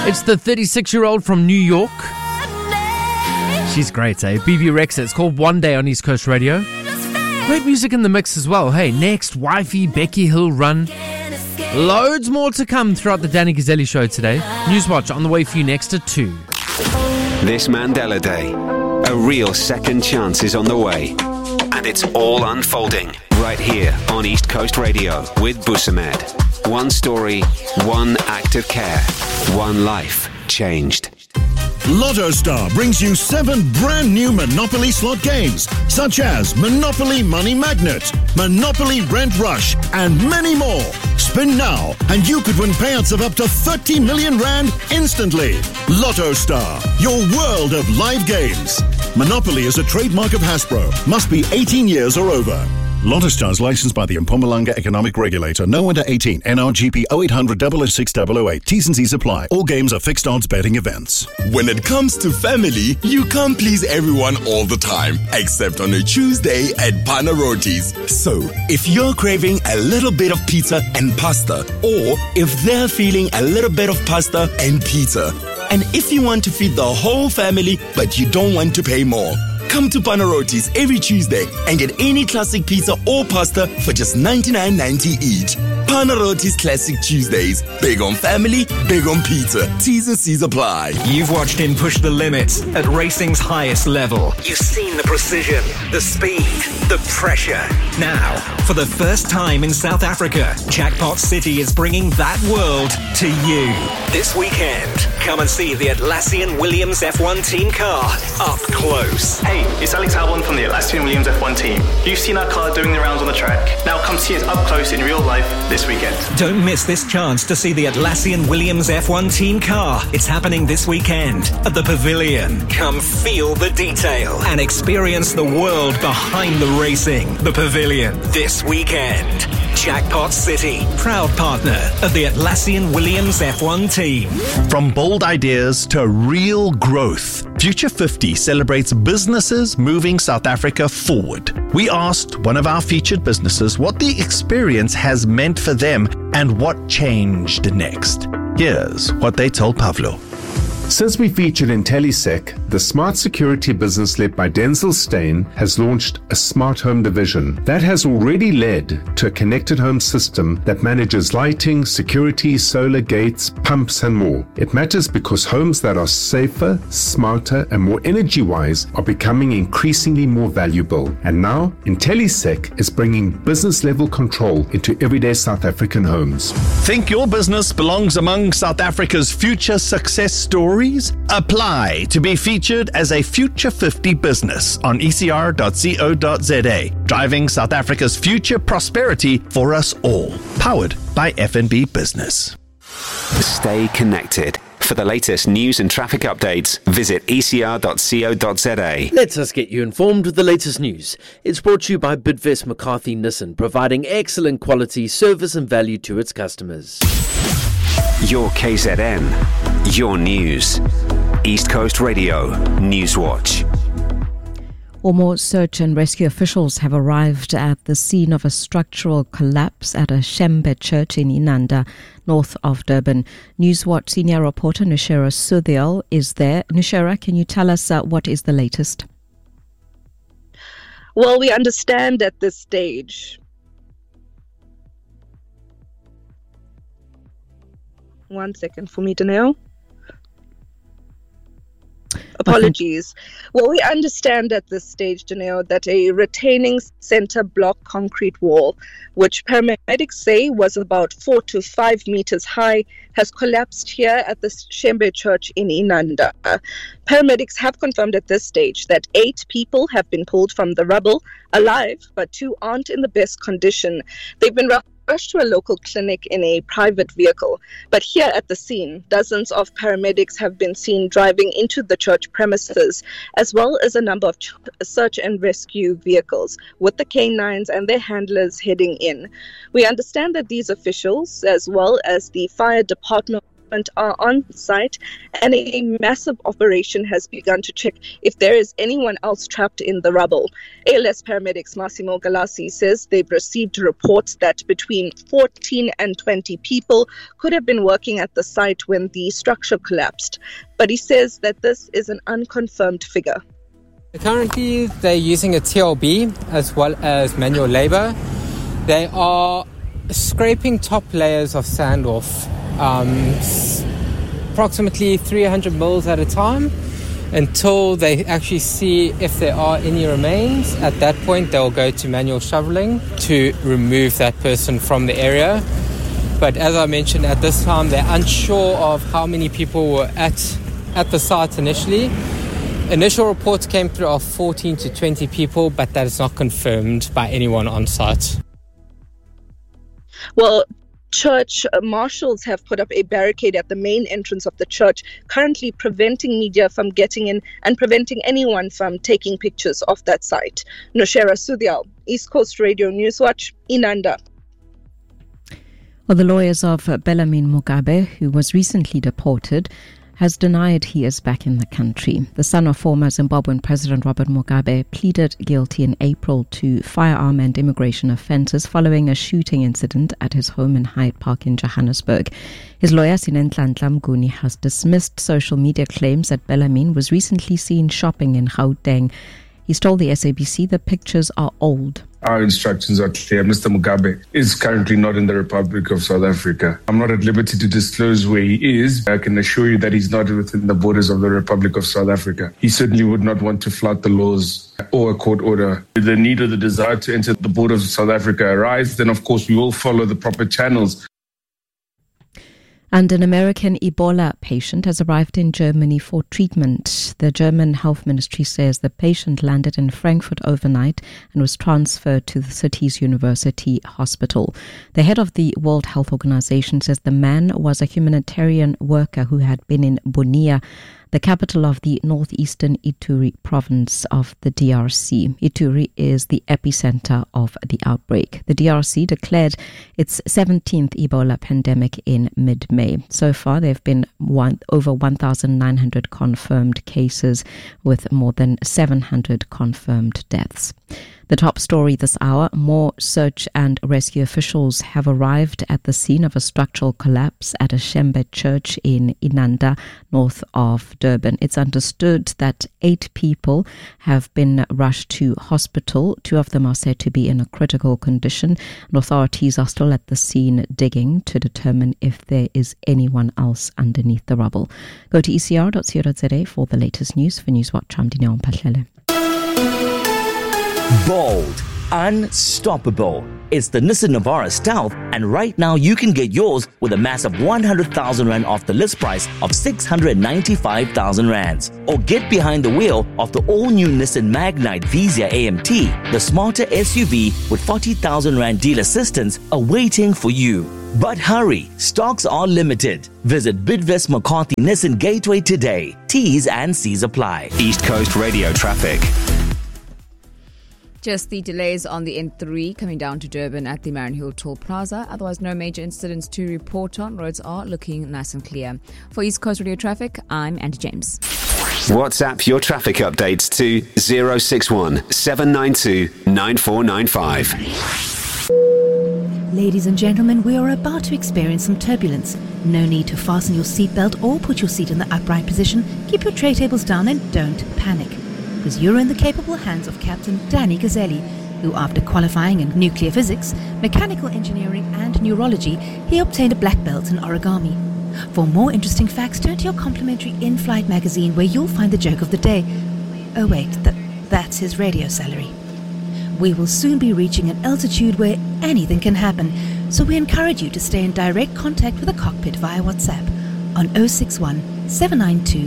It's the 36-year-old from New York. She's great, eh? Bebe Rexha. It's called One Day on East Coast Radio. Great music in the mix as well. Hey, next, Wifey, Becky Hill Run. Loads more to come throughout the Danny Gazzelli show today. Newswatch on the way for you next at 2. This Mandela Day, a real second chance is on the way. And it's all unfolding right here on East Coast Radio with Busamed. One story, one act of care, one life changed. Lotto Star brings you 7 brand new Monopoly slot games, such as Monopoly Money Magnet, Monopoly Rent Rush, and many more. Spin now, and you could win payouts of up to 30 million rand instantly. Lotto Star, your world of live games. Monopoly is a trademark of Hasbro. Must be 18 years or over. Lotto Star is licensed by the Mpumalanga Economic Regulator. No under 18. NRGP 0800 006 T's and C's apply. All games are fixed odds betting events. When it comes to family, you can't please everyone all the time, except on a Tuesday at Panarotis. So, if you're craving a little bit of pizza and pasta, or if they're feeling a little bit of pasta and pizza, and if you want to feed the whole family but you don't want to pay more, come to Panarotis every Tuesday and get any classic pizza or pasta for just $99.90 each. Panarotis Classic Tuesdays. Big on family, big on pizza. T's and C's apply. You've watched him push the limits at racing's highest level. You've seen the precision, the speed, the pressure. Now, for the first time in South Africa, Jackpot City is bringing that world to you. This weekend, come and see the Atlassian Williams F1 team car up close. Hey, it's Alex Albon from the Atlassian Williams F1 team. You've seen our car doing the rounds on the track. Now come see it up close in real life this weekend. Don't miss this chance to see the Atlassian Williams F1 team car. It's happening this weekend at the Pavilion. Come feel the detail and experience the world behind the racing. The Pavilion this weekend. Jackpot City, proud partner of the Atlassian Williams F1 team. From bold ideas to real growth, Future 50 celebrates businesses moving South Africa forward. We asked one of our featured businesses what the experience has meant for them and what changed next. Here's what they told Pavlo. Since we featured IntelliSec, the smart security business led by Denzel Steyn has launched a smart home division. That has already led to a connected home system that manages lighting, security, solar gates, pumps, and more. It matters because homes that are safer, smarter, and more energy-wise are becoming increasingly more valuable. And now, IntelliSec is bringing business-level control into everyday South African homes. Think your business belongs among South Africa's future success stories? Apply to be featured as a Future 50 business on ecr.co.za, driving South Africa's future prosperity for us all. Powered by FNB Business. Stay connected. For the latest news and traffic updates, visit ecr.co.za. Let us get you informed with the latest news. It's brought to you by Bidvest McCarthy Nissan, providing excellent quality, service and value to its customers. Your KZN, your news. East Coast Radio, Newswatch. More search and rescue officials have arrived at the scene of a structural collapse at a Shembe church in Inanda, north of Durban. Newswatch senior reporter Nushera Sudhiel is there. Nushera, can you tell us what is the latest? Well, we understand at this stage. One second for me to know. Apologies. Well, we understand at this stage, Janelle, that a retaining center block concrete wall, which paramedics say was about 4 to 5 meters high, has collapsed here at the Shembe Church in Inanda. Paramedics have confirmed at this stage that 8 people have been pulled from the rubble alive, but 2 aren't in the best condition. They've been rushed to a local clinic in a private vehicle. But here at the scene, dozens of paramedics have been seen driving into the church premises, as well as a number of search and rescue vehicles, with the canines and their handlers heading in. We understand that these officials, as well as the fire department, management are on site, and a massive operation has begun to check if there is anyone else trapped in the rubble. ALS paramedics Massimo Galassi says they've received reports that between 14 and 20 people could have been working at the site when the structure collapsed. But he says that this is an unconfirmed figure. Currently, they're using a TLB as well as manual labor. They are scraping top layers of sand off, approximately 300 mils at a time, until they actually see if there are any remains. At that point, they'll go to manual shoveling to remove that person from the area. But as I mentioned, at this time, they're unsure of how many people were at the site initially. Initial reports came through of 14 to 20 people, but that is not confirmed by anyone on site. Well, church marshals have put up a barricade at the main entrance of the church, currently preventing media from getting in and preventing anyone from taking pictures of that site. Noshera Sudyal, East Coast Radio Newswatch, Inanda. Well, the lawyers of Bellarmine Mugabe, who was recently deported, has denied he is back in the country. The son of former Zimbabwean President Robert Mugabe pleaded guilty in April to firearm and immigration offences following a shooting incident at his home in Hyde Park in Johannesburg. His lawyer, Sinenhlanhla Mnguni, has dismissed social media claims that Bellarmine was recently seen shopping in Gauteng. He's told the SABC the pictures are old. Our instructions are clear. Mr. Mugabe is currently not in the Republic of South Africa. I'm not at liberty to disclose where he is. I can assure you that he's not within the borders of the Republic of South Africa. He certainly would not want to flout the laws or a court order. If the need or the desire to enter the borders of South Africa arise, then of course we will follow the proper channels. And an American Ebola patient has arrived in Germany for treatment. The German health ministry says the patient landed in Frankfurt overnight and was transferred to the city's university hospital. The head of the World Health Organization says the man was a humanitarian worker who had been in Bunia, the capital of the northeastern Ituri province of the DRC. Ituri is the epicenter of the outbreak. The DRC declared its 17th Ebola pandemic in mid-May. So far, there have been over 1,900 confirmed cases with more than 700 confirmed deaths. The top story this hour, more search and rescue officials have arrived at the scene of a structural collapse at a Shembe church in Inanda, north of Durban. It's understood that 8 people have been rushed to hospital. 2 of them are said to be in a critical condition, and authorities are still at the scene digging to determine if there is anyone else underneath the rubble. Go to ecr.co.za for the latest news. For Newswatch, I'm Dineo Mpahlele. Bold, unstoppable. It's the Nissan Navara Stealth, and right now you can get yours with a massive 100,000 Rand off the list price of 695,000 Rands. Or get behind the wheel of the all-new Nissan Magnite Vizia AMT, the smarter SUV with 40,000 Rand deal assistance awaiting for you. But hurry, stocks are limited. Visit Bidvest McCarthy Nissan Gateway today. T's and C's apply. East Coast Radio traffic. Just the delays on the N3 coming down to Durban at the Mariannhill Toll Plaza. Otherwise, no major incidents to report on. Roads are looking nice and clear. For East Coast Radio Traffic, I'm Andy James. WhatsApp your traffic updates to 061 792 9495. Ladies and gentlemen, we are about to experience some turbulence. No need to fasten your seatbelt or put your seat in the upright position. Keep your tray tables down and don't panic, because you're in the capable hands of Captain Danny Gazzelli, who after qualifying in nuclear physics, mechanical engineering and neurology, he obtained a black belt in origami. For more interesting facts, turn to your complimentary in-flight magazine where you'll find the joke of the day. Oh wait, that's his radio salary. We will soon be reaching an altitude where anything can happen, so we encourage you to stay in direct contact with the cockpit via WhatsApp on 061 792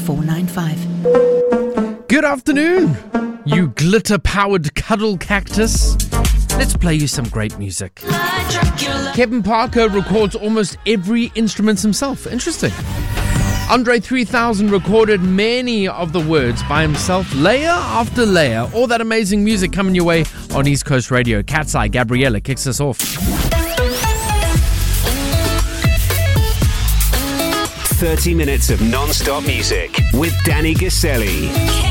9495. Good afternoon, you glitter-powered cuddle cactus. Let's play you some great music. Kevin Parker records almost every instrument himself. Interesting. Andre 3000 recorded many of the words by himself, layer after layer. All that amazing music coming your way on East Coast Radio. Cat's Eye, Gabriella kicks us off. 30 minutes of non-stop music with Danny Gaselli.